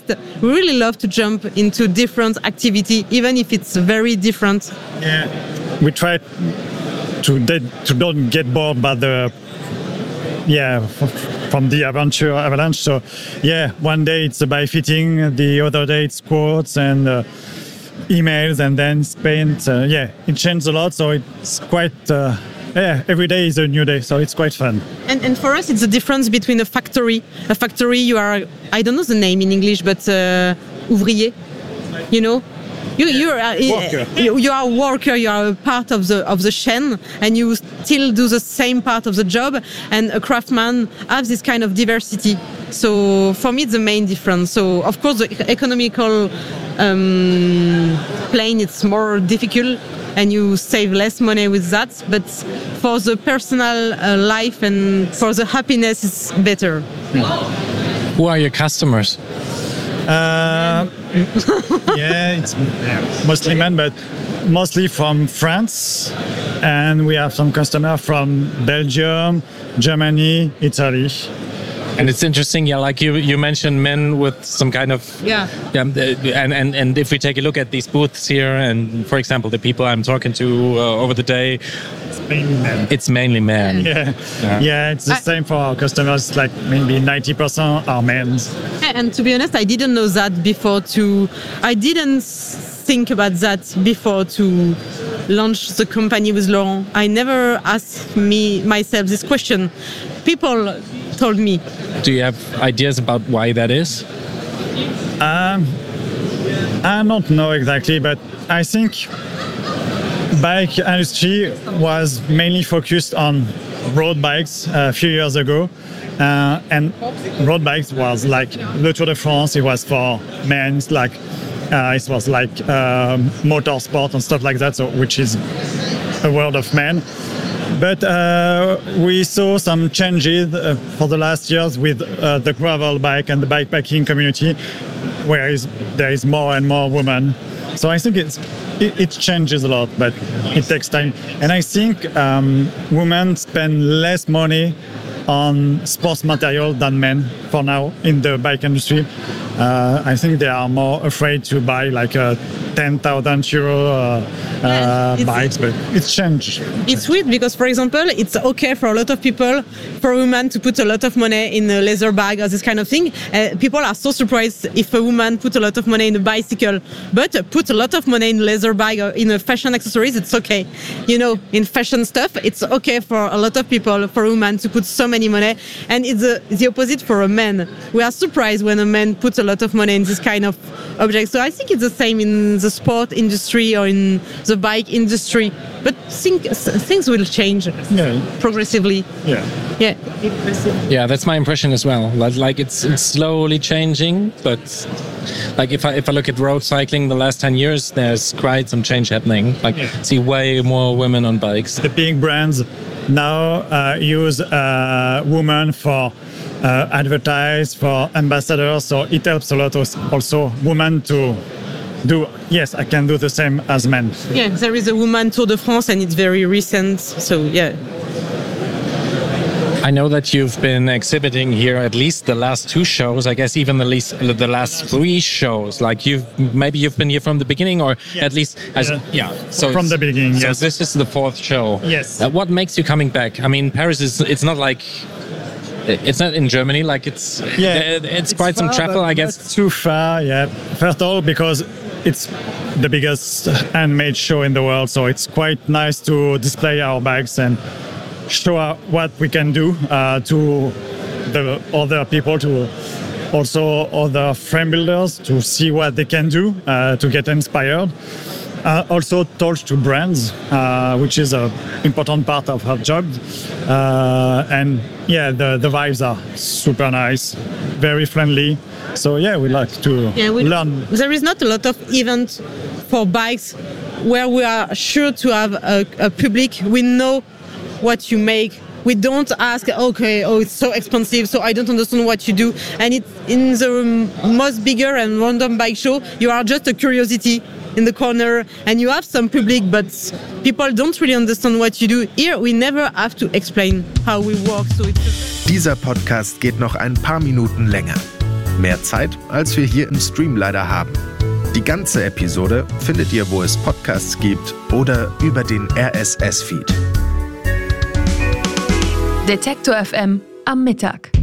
cyclists, we really love to jump into different activity, even if it's very different. Yeah, we try to don't get bored by from the avalanche. So one day it's bike fitting, the other day it's quotes and emails, and then paint. It changed a lot, so it's quite. Every day is a new day, so it's quite fun. And for us, it's the difference between a factory. A factory, you are, I don't know the name in English, but ouvrier, you know? You are a worker, you are a part of the chain, and you still do the same part of the job, and a craftsman has this kind of diversity. So for me, it's the main difference. So of course, the economical plane, it's more difficult, and you save less money with that. But for the personal life and for the happiness, it's better. Who are your customers? It's mostly men, but mostly from France. And we have some customers from Belgium, Germany, Italy. And it's interesting, like you mentioned men with some kind of... And if we take a look at these booths here, and for example, the people I'm talking to over the day, it's mainly men. It's the same for our customers, like maybe 90% are men. And to be honest, I didn't know that before I didn't think about that before to launch the company with Laurent. I never asked myself this question. People told me. Do you have ideas about why that is? I don't know exactly, but I think bike industry was mainly focused on road bikes a few years ago. And road bikes was like the Tour de France. It was for men, it was like motorsport and stuff like that, so which is a world of men. But we saw some changes for the last years with the gravel bike and the bikepacking community, where there is more and more women. So I think it changes a lot, but it takes time. And I think women spend less money on sports material than men for now in the bike industry. I think they are more afraid to buy like a 10,000 euro bikes, but it's changed. It's weird because, for example, it's okay for a lot of people, for a woman to put a lot of money in a leather bag or this kind of thing. People are so surprised if a woman put a lot of money in a bicycle, but put a lot of money in a leather bag or in a fashion accessories, it's okay. You know, in fashion stuff, it's okay for a lot of people, for a woman to put so many money. And it's the opposite for a man. We are surprised when a man puts a lot of money in this kind of object. So I think it's the same in the sport industry or in the bike industry. But things will change progressively. Yeah, that's my impression as well. Like it's slowly changing, but like if I look at road cycling the last 10 years, there's quite some change happening. See way more women on bikes. The big brands now use women for advertise, for ambassadors, so it helps a lot also women to do, yes, I can do the same as men. Yeah, there is a woman Tour de France and it's very recent, so yeah. I know that you've been exhibiting here at least the last 2 shows, I guess even the last 3 shows. Like you've been here from the beginning, or at least so from the beginning. So this is the 4th show. Yes. What makes you coming back? I mean, Paris it's not like it's not in Germany. Like it's quite some travel, I guess. It's too far. Yeah. First of all, because it's the biggest handmade show in the world, so it's quite nice to display our bags and show what we can do to the other people, to also other frame builders, to see what they can do to get inspired. Also talk to brands, which is an important part of our job. And the vibes are super nice, very friendly. So we like to learn. There is not a lot of events for bikes where we are sure to have a public. We know what you make. We don't ask, it's so expensive, so I don't understand what you do. And it's in the most bigger and random bike show, you are just a curiosity in the corner, and you have some public, but people don't really understand what you do. Here, we never have to explain how we work. So Dieser Podcast geht noch ein paar Minuten länger. Mehr Zeit, als wir hier im Stream leider haben. Die ganze Episode findet ihr, wo es Podcasts gibt oder über den RSS-Feed. Detektor FM am Mittag.